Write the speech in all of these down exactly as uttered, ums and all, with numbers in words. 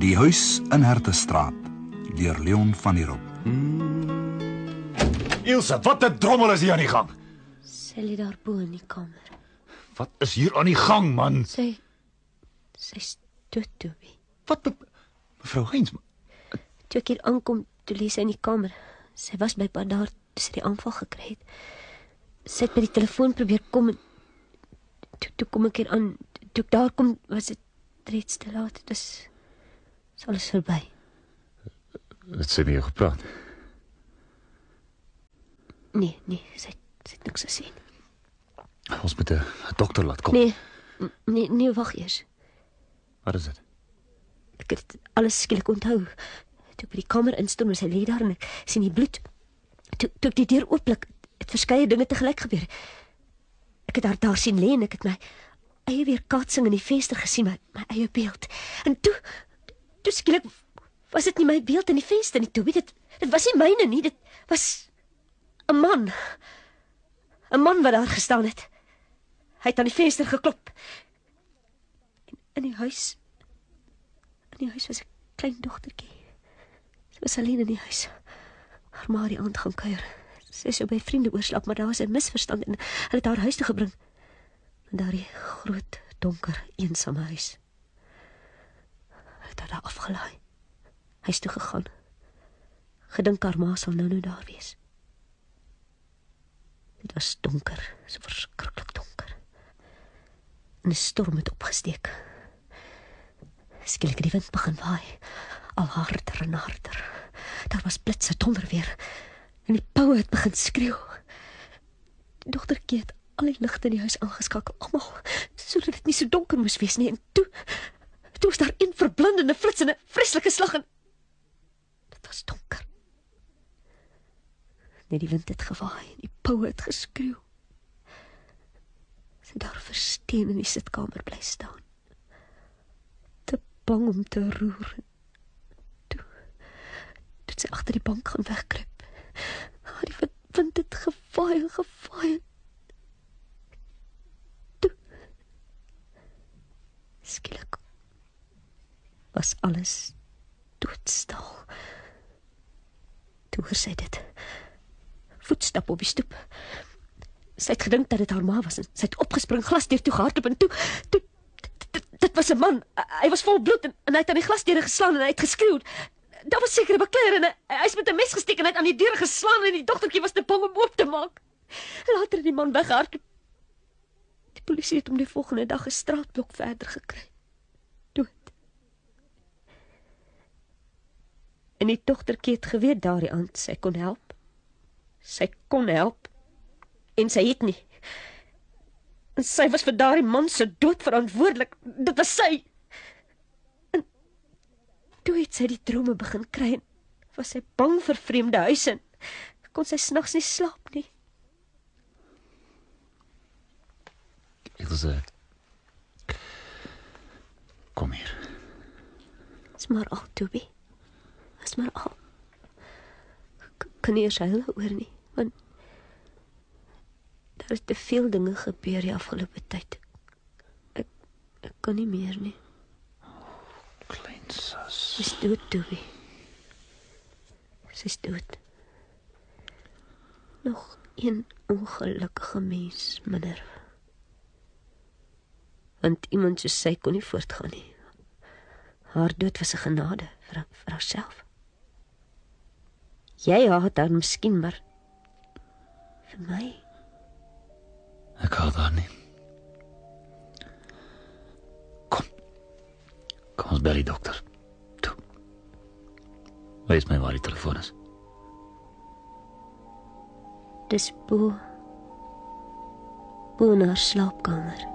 Die huis in Hertestraat, deur Leon van der Roop. Ilse, wat 'n drommel is hier aan die gang? Sy lê daar bo in die kamer. Wat is hier aan die gang, man? Sy, sy's dood, Toby. Wat, me, mevrou Heinz? Toe ek hier aankom, toe lê sy in die kamer. Sy was by pa daar, toe sy die aanval gekry het. Sy het by die telefoon probeer kom en toe, toe kom ek hier aan, toe ek daar kom, was dit reeds te laat. Het is, is alles verby. Het sy met jou gepraat? Nee, nee, sy, sy het niks gesê. Ons moet 'n dokter laat kom. Nee, nee, nee, wag eers. Wat is dit? Ek het alles skielik onthou. Toe ek by die kamer instorm en sy lê daar en ek sien die bloed. Toe, toe ek die deur oopblik, het verskeie dinge tegelyk gebeur. Ek het haar daar sien lê en ek het my eie weerkaatsing in die venster gesien, my, my eie beeld. En toe, toe skielik was dit nie my beeld in die venster nie, Toby. Dit, dit was nie myne nie, dit was 'n man. 'n Man wat daar gestaan het. Hy het aan die venster geklop. En in die huis, in die huis was 'n klein dogtertjie. Sy was alleen in die huis. Haar ma het die aand gaan kuier. Sy is so by vriende oorslaap, maar daar was 'n misverstand en hulle het haar huis toe gebring. In daardie groot, donker, eensame huis. Hulle het haar daar afgelaai. Huis toe gegaan. Gedink haar ma sal nou nou daar wees. Dit was donker, so verskriklik donker. En 'n storm het opgesteek. Skielik het die wind begin waai, al harder en harder. Daar was blitse donder weer, en die poue het begin skreeu. Die dogtertjie het al die ligte in die huis aangeskakel, almal, sodat dit nie so donker moes wees nie. En toe, toe was daar een verblindende flits en 'n vreeslike slag en dit was donker. Net die wind het gewaai en die poue het geskreeu. Sy daar versteen in die sitkamer bly staan. Te bang om te roer. Toe, toe het sy agter die bank gaan wegkruip. Die wind, wind het gewaai en gewaai. Toe, skielik was alles doodstil. Toe hoor sy dit. Voetstap op die stoep. Sy het gedink dat dit haar ma was en sy het opgespring, glasdeur toe gehardloop en toe, toe dit, dit was 'n man. Hy was vol bloed en, en hy het aan die glasdeure geslaan en hy het geskreeu. Daar was seker 'n bekleier en hy, hy is met 'n mes gesteek en hy het aan die deure geslaan en die dogtertjie was te bang om oop te maak. Later het die man weggehardloop. Die polisie het hom die volgende dag 'n straatblok verder gekry. Dood. En die dogtertjie het geweet daardie aand sy kon help. Sy kon help, en sy het nie. En sy was vir daardie man se dood verantwoordelik. Dit was sy. En toe het sy die drome begin kry, en was sy bang vir vreemde huise, en kon sy s'nags nie slaap nie. Ilse, kom hier. Is maar al, Toby. Is maar al. Ek kan nie eers huil oor nie, want daar is te veel dinge gebeur die afgelope tyd. Ek, ek kan nie meer nie. Klein sus. Sy's dood, Toby. Sy's dood. Nog een ongelukkige mens minder. Want iemand soos sy kon nie voortgaan nie. Haar dood was 'n genade vir, vir haarself. Jy haat haar miskien, maar vir my... Ek haat haar nie. Kom. Kom ons bel die dokter. Toe. Wees my waar die telefoon is. Dis bo. Bo in haar slaapkamer.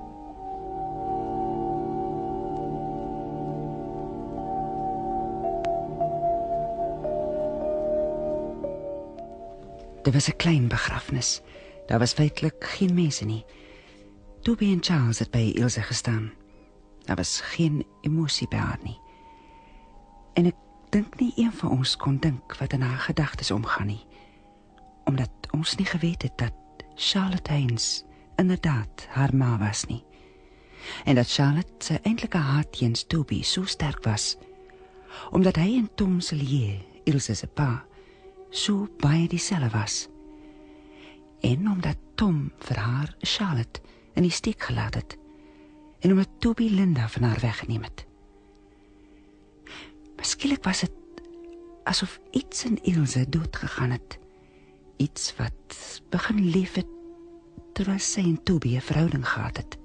Dit was 'n klein begrafnis. Daar was feitelik geen mense nie. Toby en Charles het by Ilse gestaan. Daar was geen emosie by haar nie. En ek dink nie een van ons kon dink wat in haar gedagtes omgaan nie. Omdat ons nie geweet het dat Charlotte Heinz inderdaad haar ma was nie. En dat Charlotte sy eintlike haat teens Toby so sterk was, omdat hy en Tom Cellier, Ilse se pa, so baie dieselfde was. En omdat Tom vir haar Charlotte in die steek gelaat het, en omdat Toby Linda van haar weggeneem het. Skielik was het asof iets in Ilse doodgegaan het. Iets wat begin leef het terwyl sy en Toby 'n verhouding gehad het.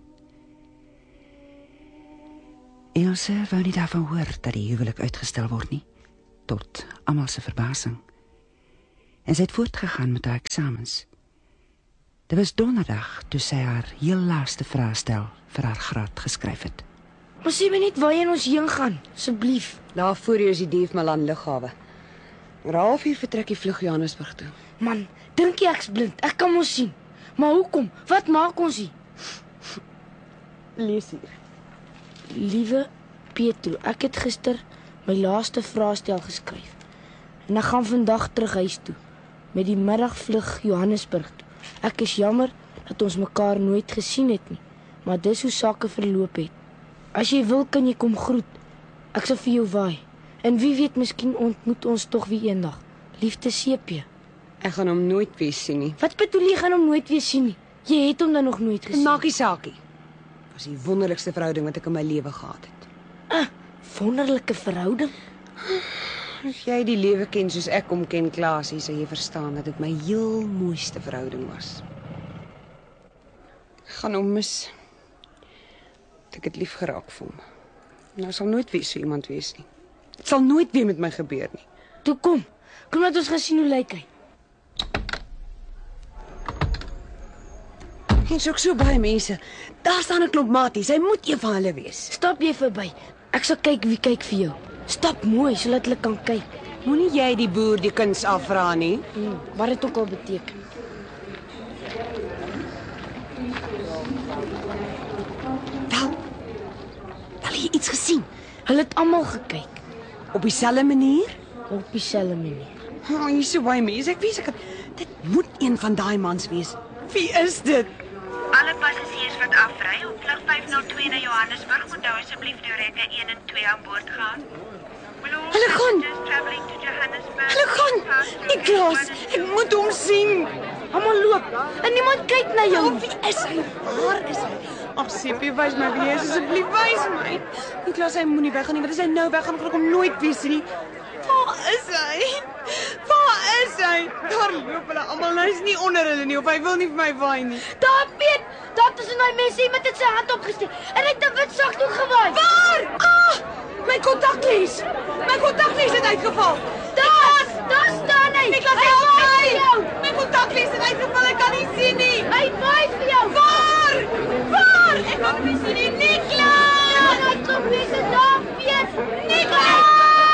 Ilse wou nie daarvan hoor dat die huwelik uitgestel word nie, tot almal se verbasing. En sy het voortgegaan met haar eksamens. Dit was donderdag toe sy haar heel laaste vraestel vir haar graad geskryf het. Maar sê my net waarheen ons heen gaan, asseblief. Daar voor jou is die Dief Malan lughawe. Oor halfuur vertrek die vlug Johannesburg toe. Man, dink jy ek's blind? Ek kan mos sien. Maar hoekom? Wat maak ons hier? Lees hier. Liewe Petro, ek het gister my laaste vraestel geskryf. En ek gaan vandag terug huis toe met die middagvlug Johannesburg toe. Ek is jammer dat ons mekaar nooit gesien het nie, maar dis hoe sake verloop het. As jy wil, kan jy kom groet. Ek sal vir jou waai. En wie weet, miskien ontmoet ons tog weer eendag. Liefde Sepie. Ek gaan hom nooit weer sien nie. Wat bedoel jy gaan hom nooit weer sien nie? Jy het hom dan nog nooit gesien. Maak nie saakie. Dit was die wonderlikste verhouding wat ek in my lewe gehad het. Ah, wonderlike verhouding. As jy die lewe ken soos ek hom ken, Klaasie, sal jy verstaan dat dit my heel mooiste verhouding was. Ek gaan hom mis. Ek het lief geraak vir hom. Nou sal nooit weer so iemand wees nie. Dit sal nooit weer met my gebeur nie. Toe kom. Kom laat ons gaan sien hoe lyk hy. Hier is ook so baie mense. Daar staan 'n klomp maties. Hy moet een van hulle wees. Stap jy verby. Ek sal kyk wie kyk vir jou. Stap mooi sodat hulle kan kyk. Moenie jy die boer die kuns afvra nie. Hmm, wat dit ook al beteken. Wel. Wel jy iets gesien? Hulle het almal gekyk Op dieselfde manier? op dieselfde manier. Oh, hier is so baie mense. Ek weet ek dit moet een van daai mans wees. Wie is dit? Alle passasiers wat afry op vlug vyf nul twee na Johannesburg moet nou asseblief deur rekke een en twee aan boord gaan. Hulle gaan. Hulle gaan. Niklas, ek moet hom sien. Almal loop en niemand kyk na jou. Oh, wie is hy? Waar is hy? Ag, Sepie, wys my wie hy is asseblief, wys my. Niklas, hy moenie weggaan nie, want as hy nou weggaan, gaan ek hom nooit weer sien nie. Waar is hy? Waar is hy? Daar loop hulle almal, hy is nie onder hulle nie, of hy wil nie vir my waai nie. Daar Piet, daar tussen daai mense iemand het sy hand opgesteek en hy het 'n wit sakdoek gewaai. Waar? Ah! My kontaklies. My kontaklies het uitgeval. Daar, daar staan hy. Niklas, Hy help waai vir jou. my. My kontaklies het uitgeval, ek kan nie sien nie. Hy waai vir jou. Waar? Waar? Ek kan hom nie sien nie. Niklas! Ja, hy kom mense daar, Piet. Niklas!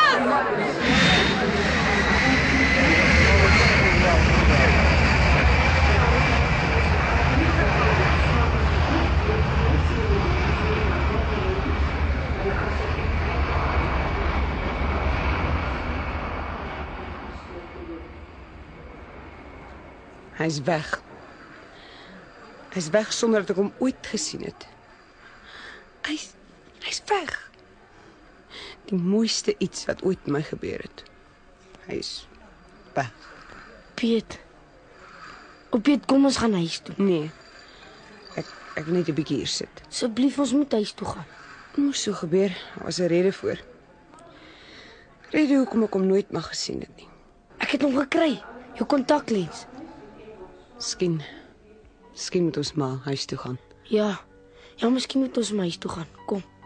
Hy's weg. Hy's weg sonder dat ek hom ooit gesien het. Hy's hy's weg. Die mooiste iets wat ooit met my gebeur het. Hy's weg. Piet. Op Piet, kom ons gaan huis toe. Nee. Ek ek wil net 'n bietjie hier sit. Asseblief, ons moet huis toe gaan. Dit moes so gebeur. Daar was 'n rede voor. Rede hoekom ek hom nooit mag gesien het nie. Ek het hom gekry. Jou kontaklens. Skien. Skien moet ons maar huis toe gaan. Ja. Ja, miskien moet ons maar huis toe gaan. Kom.